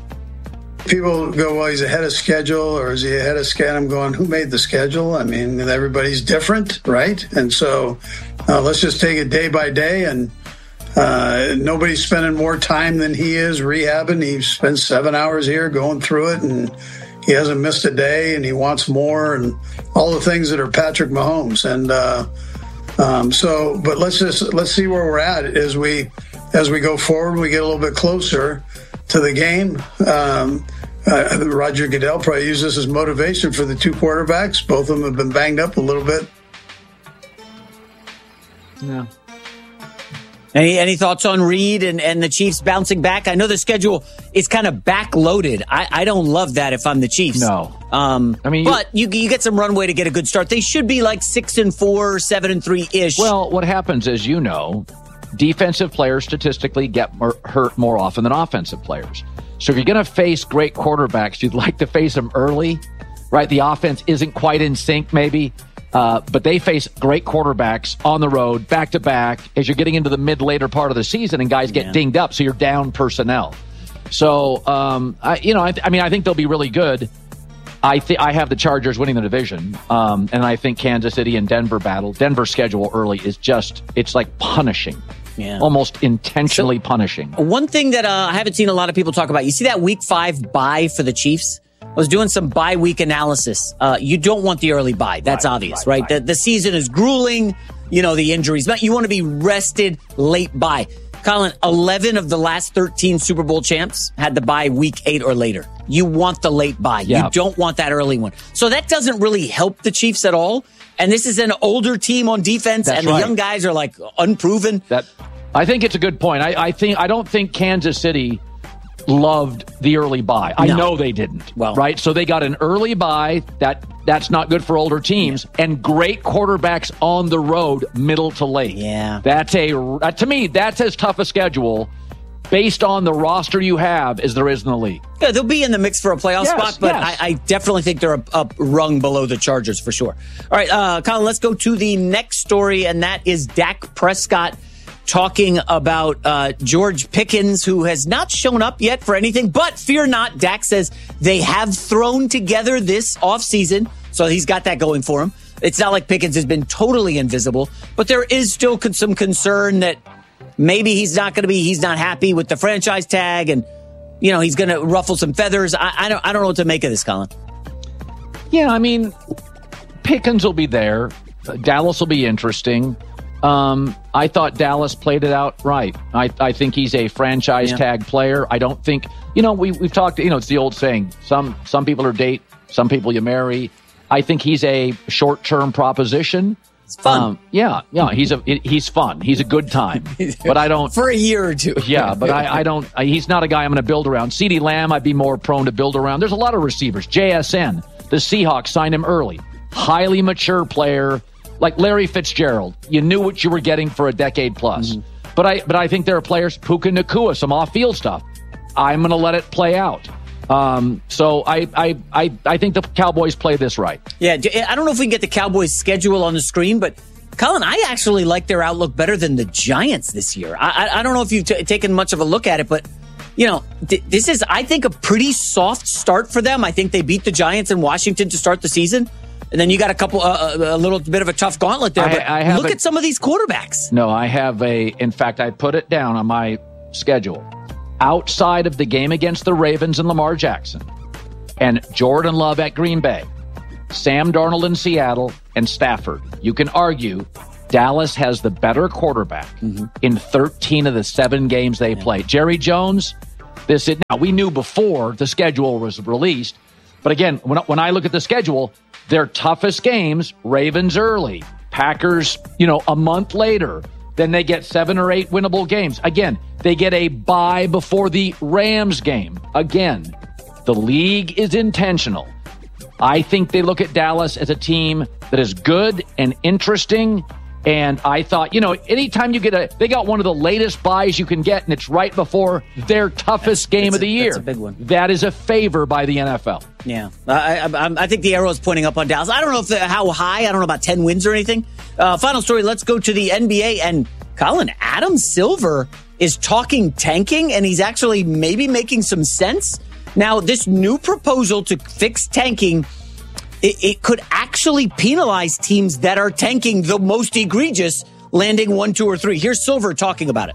People go, well, he's ahead of schedule, or is he ahead of schedule? I'm going, who made the schedule? I mean, everybody's different, right? And so uh, let's just take it day by day. And uh, nobody's spending more time than he is rehabbing. He spends seven hours here going through it, and he hasn't missed a day, and he wants more, and all the things that are Patrick Mahomes. And uh, um, so, but let's just let's see where we're at as we as we go forward. We get a little bit closer to the game. Um, uh, Roger Goodell probably used this as motivation for the two quarterbacks. Both of them have been banged up a little bit. Yeah. Any any thoughts on Reid and, and the Chiefs bouncing back? I know the schedule is kind of backloaded. I, I don't love that if I'm the Chiefs. No. Um, I mean, but you you get some runway to get a good start. They should be like six and four, seven and three ish. Well, what happens is, you know, defensive players statistically get more, hurt more often than offensive players. So if you're going to face great quarterbacks, you'd like to face them early, right? The offense isn't quite in sync, maybe. Uh, but they face great quarterbacks on the road, back to back, as you're getting into the mid later part of the season, and guys get yeah. dinged up, so you're down personnel. So, um, I, you know, I, th- I mean, I think they'll be really good. I think I have the Chargers winning the division, um, and I think Kansas City and Denver battle. Denver's schedule early is just, it's like punishing. Yeah. Almost intentionally so, punishing. One thing that uh, I haven't seen a lot of people talk about, you see that week five bye for the Chiefs? I was doing some bye week analysis. Uh, you don't want the early bye. That's right, obvious, right? right? right. The, the season is grueling. You know, the injuries. But you want to be rested late bye. Colin, eleven of the last thirteen Super Bowl champs had the bye week eight or later. You want the late bye. Yeah. You don't want that early one. So that doesn't really help the Chiefs at all. And this is an older team on defense, That's and right. the young guys are like unproven. That I think it's a good point. I, I think I don't think Kansas City loved the early bye. I no. know they didn't. Well, right? So they got an early bye. That that's not good for older teams, yeah. and great quarterbacks on the road, middle to late. Yeah, that's a uh, to me that's as tough a schedule based on the roster you have as there is in the league. Yeah, they'll be in the mix for a playoff yes, spot, but yes. I, I definitely think they're a, a rung below the Chargers for sure. All right, uh, Colin, let's go to the next story, and that is Dak Prescott talking about uh, George Pickens, who has not shown up yet for anything. But fear not, Dak says they have thrown together this offseason, so he's got that going for him. It's not like Pickens has been totally invisible, but there is still con- some concern that maybe he's not going to be, he's not happy with the franchise tag, and, you know, he's going to ruffle some feathers. I, I don't I don't know what to make of this, Colin. Yeah, I mean, Pickens will be there. Dallas will be interesting. Um, I thought Dallas played it out right. I, I think he's a franchise Yeah. tag player. I don't think, you know, we, we've talked, you know, it's the old saying, some, some people are date, some people you marry. I think he's a short-term proposition. It's fun. Um, yeah, yeah, he's a he's fun. He's a good time. But I don't for a year or two. Yeah, but I, I don't. I, he's not a guy I'm going to build around. CeeDee Lamb, I'd be more prone to build around. There's a lot of receivers. J S N, the Seahawks signed him early. Highly mature player, like Larry Fitzgerald. You knew what you were getting for a decade plus. Mm-hmm. But I but I think there are players, Puka Nacua, some off-field stuff. I'm going to let it play out. Um, so I, I, I, I think the Cowboys play this right. Yeah, I don't know if we can get the Cowboys' schedule on the screen, but Colin, I actually like their outlook better than the Giants this year. I, I, I don't know if you've t- taken much of a look at it, but you know, th- this is, I think, a pretty soft start for them. I think they beat the Giants in Washington to start the season, and then you got a couple, uh, a little bit of a tough gauntlet there. I, but I have look a, at some of these quarterbacks. No, I have a. In fact, I put it down on my schedule. Outside of the game against the Ravens and Lamar Jackson, and Jordan Love at Green Bay, Sam Darnold in Seattle, and Stafford, you can argue Dallas has the better quarterback mm-hmm. in thirteen of the seven games they yeah. played. Jerry Jones, this is, now we knew before the schedule was released, but again, when, when I look at the schedule, their toughest games, Ravens early, Packers, you know, a month later. Then they get seven or eight winnable games. Again, they get a bye before the Rams game. Again, the league is intentional. I think they look at Dallas as a team that is good and interesting. And I thought, you know, anytime you get a, they got one of the latest buys you can get, and it's right before their toughest that's, game that's of the a, year. That's a big one. That is a favor by the N F L. Yeah, I, I, I think the arrow is pointing up on Dallas. I don't know if the, how high. I don't know about ten wins or anything. Uh, final story. Let's go to the N B A. And Colin, Adam Silver is talking tanking, and he's actually maybe making some sense. Now, this new proposal to fix tanking, it, it could actually penalize teams that are tanking the most egregious, landing one, two, or three. Here's Silver talking about it.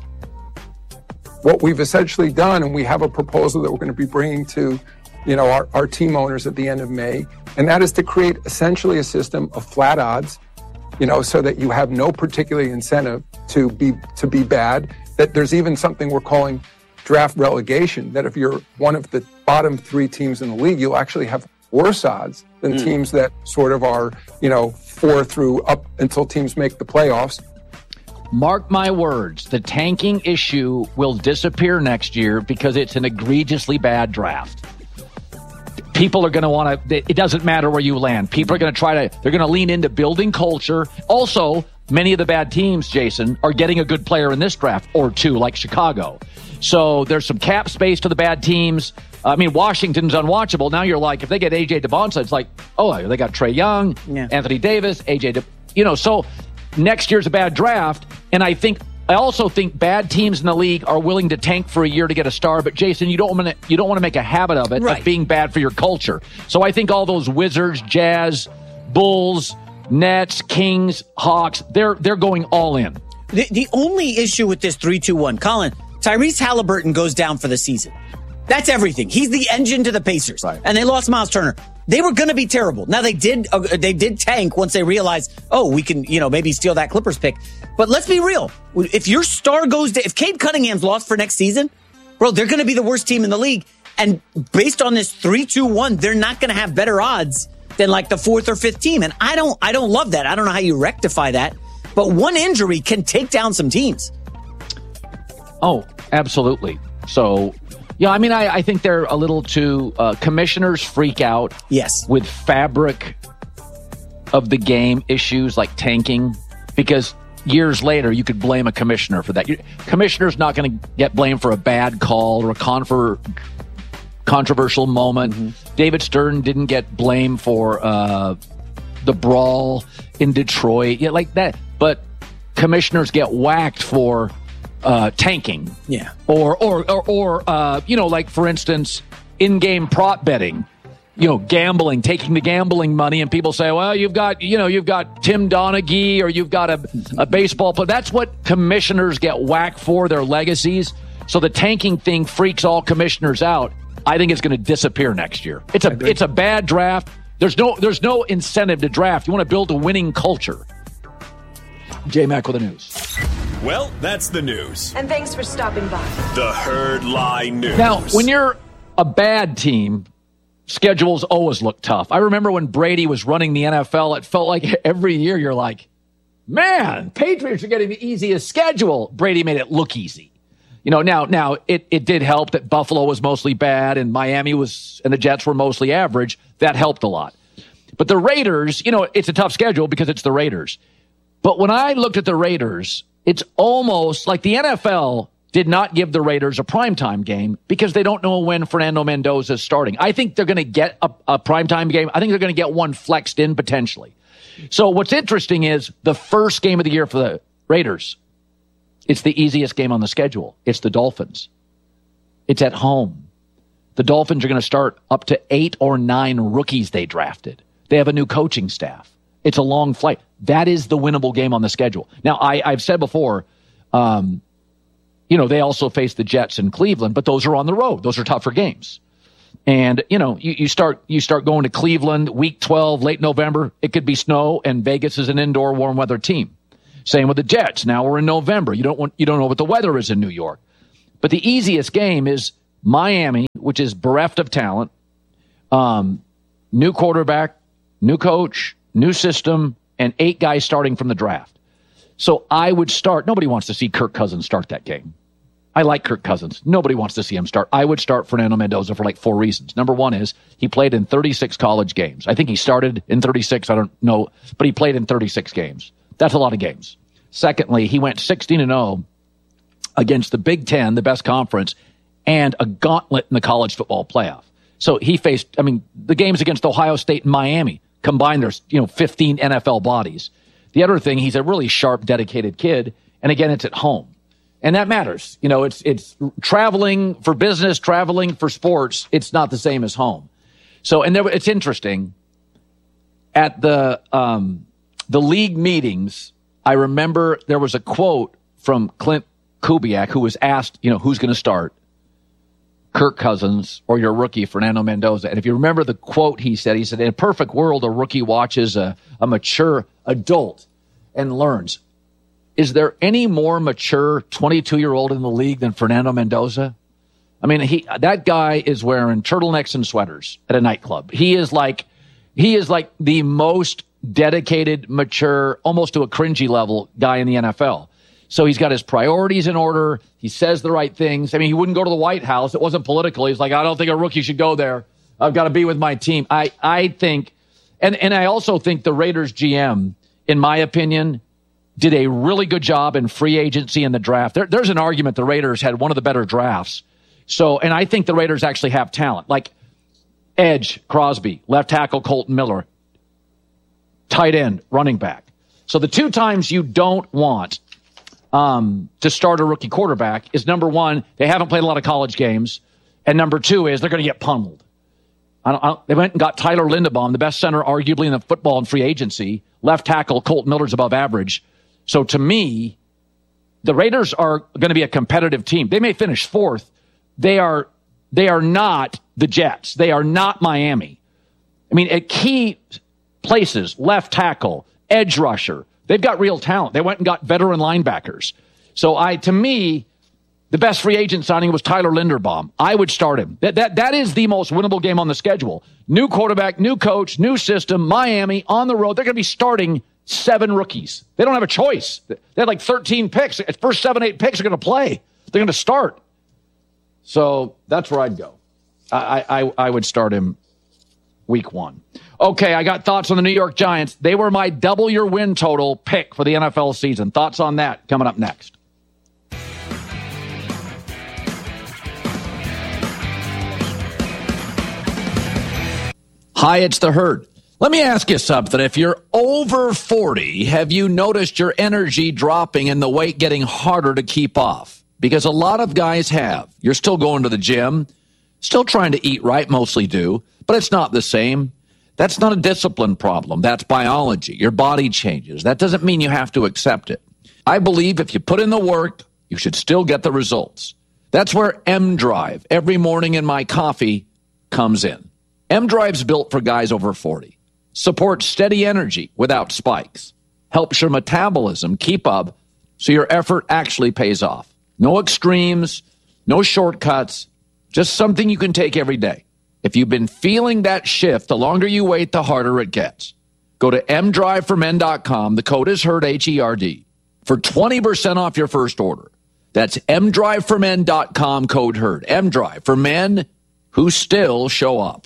What we've essentially done, and we have a proposal that we're going to be bringing to, you know, our, our team owners at the end of May, and that is to create essentially a system of flat odds, you know, so that you have no particular incentive to be to be bad. That there's even something we're calling draft relegation, that if you're one of the bottom three teams in the league, you'll actually have worse odds than mm. teams that sort of are, you know, four through up until teams make the playoffs. Mark my words, the tanking issue will disappear next year because it's an egregiously bad draft. People are going to want to, it doesn't matter where you land. People are going to try to, they're going to lean into building culture. Also, many of the bad teams, Jason, are getting a good player in this draft or two, like Chicago. So there's some cap space to the bad teams. I mean, Washington's unwatchable. Now you're like, if they get A J DeBonsa, it's like, oh, they got Trae Young, yeah. Anthony Davis, A J, De, you know, so next year's a bad draft. And I think, I also think bad teams in the league are willing to tank for a year to get a star. But Jason, you don't want to you don't want to make a habit of it, right, of being bad for your culture. So I think all those Wizards, Jazz, Bulls, Nets, Kings, Hawks, they're they're going all in. The, the only issue with this three two one, Colin, Tyrese Halliburton goes down for the season. That's everything. He's the engine to the Pacers. Right. And they lost Miles Turner. They were going to be terrible. Now they did uh, they did tank once they realized, oh, we can, you know, maybe steal that Clippers pick. But let's be real. If your star goes to, if Cade Cunningham's lost for next season, bro, they're going to be the worst team in the league. And based on this three two one, they're not going to have better odds than like the fourth or fifth team. And I don't I don't love that. I don't know how you rectify that. But one injury can take down some teams. Oh, absolutely. So, yeah, I mean, I, I think they're a little too, uh, commissioners freak out. Yes. With fabric of the game issues like tanking, because years later you could blame a commissioner for that. Commissioner's not going to get blamed for a bad call or a confer- controversial moment. Mm-hmm. David Stern didn't get blamed for uh, the brawl in Detroit. Yeah, like that. But commissioners get whacked for uh, tanking. Yeah. Or, or, or, or uh, you know, like, for instance, in-game prop betting. You know, gambling, taking the gambling money, and people say, well, you've got, you know, you've got Tim Donaghy or you've got a, a baseball player. That's what commissioners get whacked for, their legacies. So the tanking thing freaks all commissioners out. I think it's going to disappear next year. It's a it's a bad draft. There's no there's no incentive to draft. You want to build a winning culture. J-Mac with the news. Well, that's the news. And thanks for stopping by. The Herd Line News. Now, when you're a bad team, schedules always look tough. I remember when Brady was running the N F L, it felt like every year you're like, man, Patriots are getting the easiest schedule. Brady made it look easy. You know, now now it, it did help that Buffalo was mostly bad and Miami was and the Jets were mostly average. That helped a lot. But the Raiders, you know, it's a tough schedule because it's the Raiders. But when I looked at the Raiders, it's almost like the N F L did not give the Raiders a primetime game because they don't know when Fernando Mendoza is starting. I think they're going to get a, a primetime game. I think they're going to get one flexed in potentially. So what's interesting is the first game of the year for the Raiders, it's the easiest game on the schedule. It's the Dolphins. It's at home. The Dolphins are going to start up to eight or nine rookies they drafted. They have a new coaching staff. It's a long flight. That is the winnable game on the schedule. Now, I, I've said before, um, you know, they also face the Jets in Cleveland, but those are on the road. Those are tougher games. And, you know, you, you start you start going to Cleveland, week twelve, late November. It could be snow, and Vegas is an indoor warm weather team. Same with the Jets. Now we're in November. You don't want you don't know what the weather is in New York. But the easiest game is Miami, which is bereft of talent, um, new quarterback, new coach, new system, and eight guys starting from the draft. So I would start. Nobody wants to see Kirk Cousins start that game. I like Kirk Cousins. Nobody wants to see him start. I would start Fernando Mendoza for like four reasons. Number one is he played in thirty-six college games. I think he started in thirty-six. I don't know, but he played in thirty-six games. That's a lot of games. Secondly, he went sixteen and oh against the Big Ten, the best conference, and a gauntlet in the college football playoff. So he faced, I mean, the games against Ohio State and Miami combined, there's, you know, fifteen N F L bodies. The other thing, he's a really sharp, dedicated kid. And again, it's at home. And that matters. You know, it's it's traveling for business, traveling for sports. It's not the same as home. So, and there, it's interesting. At the um, the league meetings, I remember there was a quote from Clint Kubiak, who was asked, you know, who's going to start, Kirk Cousins or your rookie, Fernando Mendoza. And if you remember the quote he said, he said, in a perfect world, a rookie watches a, a mature adult and learns. Is there any more mature twenty-two-year-old in the league than Fernando Mendoza? I mean, he that guy is wearing turtlenecks and sweaters at a nightclub. He is like he is like the most dedicated, mature, almost to a cringy level guy in the N F L. So he's got his priorities in order. He says the right things. I mean, he wouldn't go to the White House. It wasn't political. He's like, I don't think a rookie should go there. I've got to be with my team. I, I think, and, and I also think the Raiders G M, in my opinion, did a really good job in free agency in the draft. There, there's an argument the Raiders had one of the better drafts. So, and I think the Raiders actually have talent. Like edge, Crosby, left tackle, Colton Miller, tight end, running back. So the two times you don't want um, to start a rookie quarterback is, number one, they haven't played a lot of college games. And number two is they're going to get pummeled. I don't, I don't, they went and got Tyler Linderbaum, the best center arguably in the football and free agency. Left tackle, Colton Miller's above average. So to me, the Raiders are going to be a competitive team. They may finish fourth. They are they are not the Jets. They are not Miami. I mean, at key places, left tackle, edge rusher, they've got real talent. They went and got veteran linebackers. So I, to me, the best free agent signing was Tyler Linderbaum. I would start him. That that that is the most winnable game on the schedule. New quarterback, new coach, new system, Miami on the road. They're going to be starting seven rookies. They don't have a choice. They had like thirteen picks. First seven, eight picks are going to play. They're going to start. So that's where I'd go. I, I, I would start him week one. Okay, I got thoughts on the New York Giants. They were my double your win total pick for the N F L season. Thoughts on that coming up next. Hi, it's the Herd. Let me ask you something. If you're over forty, have you noticed your energy dropping and the weight getting harder to keep off? Because a lot of guys have. You're still going to the gym, still trying to eat right, mostly do, but it's not the same. That's not a discipline problem. That's biology. Your body changes. That doesn't mean you have to accept it. I believe if you put in the work, you should still get the results. That's where M-Drive, every morning in my coffee, comes in. M-Drive's built for guys over forty. Supports steady energy without spikes. helps your metabolism keep up so your effort actually pays off. No extremes, no shortcuts, just something you can take every day. If you've been feeling that shift, the longer you wait, the harder it gets. Go to m drive for men dot com. The code is HERD, H E R D, for twenty percent off your first order. That's m drive for men dot com, code HERD. M-Drive, for men who still show up.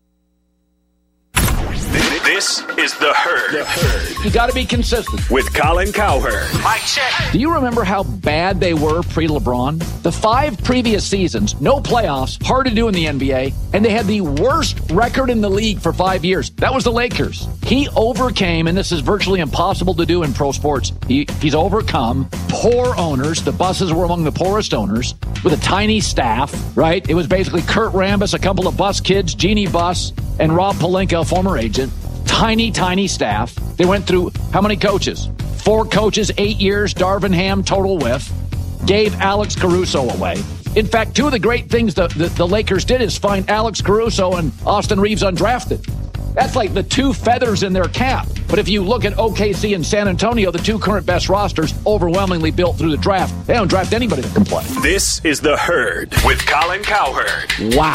This is The Herd. The Herd. You got to be consistent. With Colin Cowherd. Mic check. Do you remember how bad they were pre-LeBron? The five previous seasons, no playoffs, hard to do in the N B A, and they had the worst record in the league for five years. That was the Lakers. He overcame, and this is virtually impossible to do in pro sports, he, he's overcome poor owners. The Busses were among the poorest owners with a tiny staff, right? It was basically Kurt Rambis, a couple of Bus kids, Jeannie Buss, and Rob Pelinka, a former agent. Tiny, tiny staff. They went through how many coaches? Four coaches, eight years, Darvin Ham, total whiff. Gave Alex Caruso away. In fact, two of the great things the, the, the Lakers did is find Alex Caruso and Austin Reeves undrafted. That's like the two feathers in their cap. But if you look at O K C and San Antonio, the two current best rosters, overwhelmingly built through the draft, they don't draft anybody that can play. This is The Herd with Colin Cowherd. Wow.